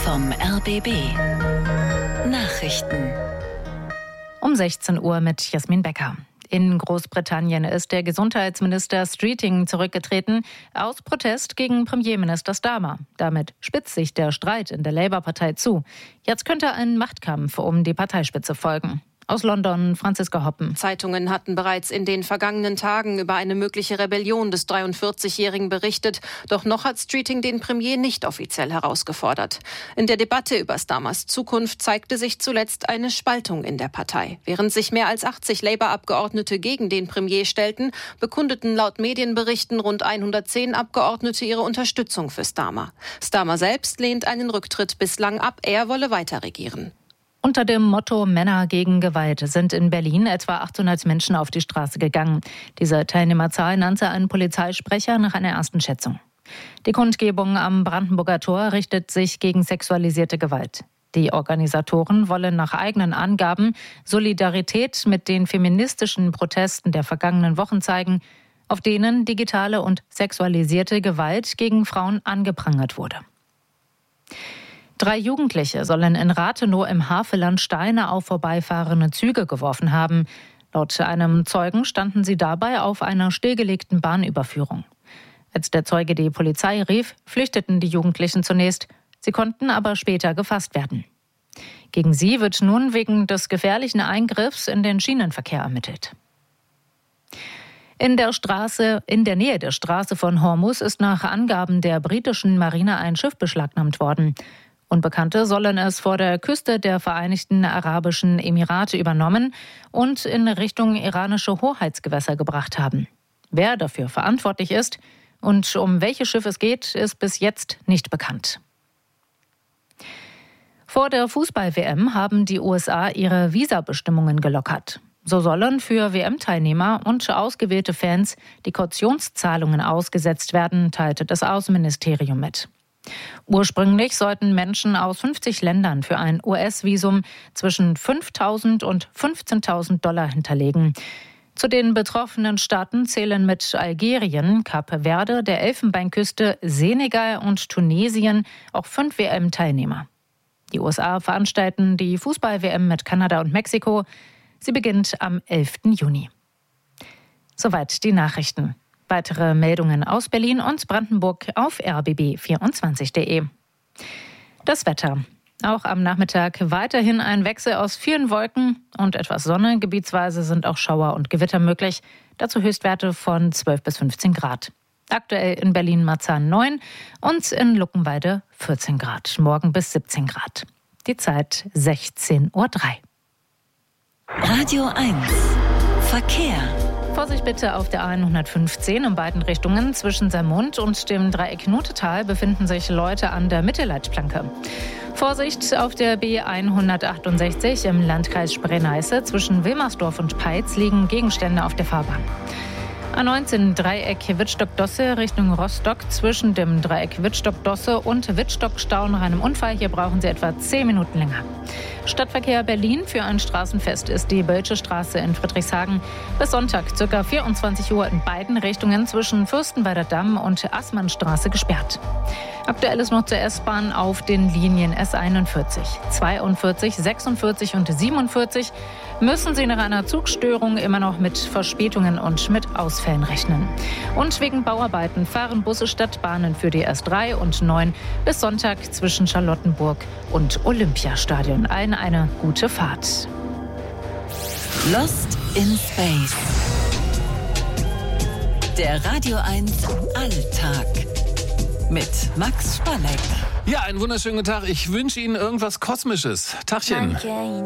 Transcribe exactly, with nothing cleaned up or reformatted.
vom R B B. Nachrichten. Um sechzehn Uhr mit Jasmin Becker. In Großbritannien ist der Gesundheitsminister Streeting zurückgetreten, aus Protest gegen Premierminister Starmer. Damit spitzt sich der Streit in der Labour-Partei zu. Jetzt könnte ein Machtkampf um die Parteispitze folgen. Aus London, Franziska Hoppen. Zeitungen hatten bereits in den vergangenen Tagen über eine mögliche Rebellion des dreiundvierzigjährigen berichtet. Doch noch hat Streeting den Premier nicht offiziell herausgefordert. In der Debatte über Starmers Zukunft zeigte sich zuletzt eine Spaltung in der Partei. Während sich mehr als achtzig Labour-Abgeordnete gegen den Premier stellten, bekundeten laut Medienberichten rund hundertzehn Abgeordnete ihre Unterstützung für Starmer. Starmer selbst lehnt einen Rücktritt bislang ab, er wolle weiter regieren. Unter dem Motto Männer gegen Gewalt sind in Berlin etwa achthundert Menschen auf die Straße gegangen. Diese Teilnehmerzahl nannte ein Polizeisprecher nach einer ersten Schätzung. Die Kundgebung am Brandenburger Tor richtet sich gegen sexualisierte Gewalt. Die Organisatoren wollen nach eigenen Angaben Solidarität mit den feministischen Protesten der vergangenen Wochen zeigen, auf denen digitale und sexualisierte Gewalt gegen Frauen angeprangert wurde. Drei Jugendliche sollen in Rathenow im Havelland Steine auf vorbeifahrende Züge geworfen haben. Laut einem Zeugen standen sie dabei auf einer stillgelegten Bahnüberführung. Als der Zeuge die Polizei rief, flüchteten die Jugendlichen zunächst. Sie konnten aber später gefasst werden. Gegen sie wird nun wegen des gefährlichen Eingriffs in den Schienenverkehr ermittelt. In der Straße, in der Nähe der Straße von Hormuz ist nach Angaben der britischen Marine ein Schiff beschlagnahmt worden. Unbekannte sollen es vor der Küste der Vereinigten Arabischen Emirate übernommen und in Richtung iranische Hoheitsgewässer gebracht haben. Wer dafür verantwortlich ist und um welches Schiff es geht, ist bis jetzt nicht bekannt. Vor der Fußball-W M haben die U S A ihre Visabestimmungen gelockert. So sollen für W M-Teilnehmer und ausgewählte Fans die Kautionszahlungen ausgesetzt werden, teilte das Außenministerium mit. Ursprünglich sollten Menschen aus fünfzig Ländern für ein U S-Visum zwischen fünftausend und fünfzehntausend Dollar hinterlegen. Zu den betroffenen Staaten zählen mit Algerien, Kap Verde, der Elfenbeinküste, Senegal und Tunesien auch fünf W M-Teilnehmer. Die U S A veranstalten die Fußball-W M mit Kanada und Mexiko. Sie beginnt am elften Juni. Soweit die Nachrichten. Weitere Meldungen aus Berlin und Brandenburg auf r b b vierundzwanzig punkt de. Das Wetter. Auch am Nachmittag weiterhin ein Wechsel aus vielen Wolken und etwas Sonne. Gebietsweise sind auch Schauer und Gewitter möglich. Dazu Höchstwerte von zwölf bis fünfzehn Grad. Aktuell in Berlin-Marzahn neun und in Luckenwalde vierzehn Grad. Morgen bis siebzehn Grad. Die Zeit sechzehn Uhr drei. Radio eins. Verkehr. Vorsicht bitte auf der A hundertfünfzehn in beiden Richtungen. Zwischen Sermund und dem Dreieck Notetal befinden sich Leute an der Mittelleitplanke. Vorsicht auf der B hundertachtundsechzig im Landkreis Spree-Neiße. Zwischen Wilmersdorf und Peitz liegen Gegenstände auf der Fahrbahn. A neunzehn Dreieck Wittstock-Dosse Richtung Rostock. Zwischen dem Dreieck Wittstock-Dosse und Wittstock-Stau nach einem Unfall. Hier brauchen Sie etwa zehn Minuten länger. Stadtverkehr Berlin. Für ein Straßenfest ist die Bölsche Straße in Friedrichshagen bis Sonntag ca. vierundzwanzig Uhr in beiden Richtungen zwischen Fürstenwalder Damm und Assmannstraße gesperrt. Aktuell ist noch zur S-Bahn auf den Linien S einundvierzig, zweiundvierzig, sechsundvierzig und siebenundvierzig müssen Sie nach einer Zugstörung immer noch mit Verspätungen und mit Ausfällen rechnen. Und wegen Bauarbeiten fahren Busse statt Bahnen für die S drei und neun bis Sonntag zwischen Charlottenburg und Olympiastadion. Allen eine gute Fahrt. Lost in Space. Der Radio eins Alltag. Mit Max Spalleck. Ja, einen wunderschönen guten Tag. Ich wünsche Ihnen irgendwas Kosmisches. Tagchen. Danke Ihnen.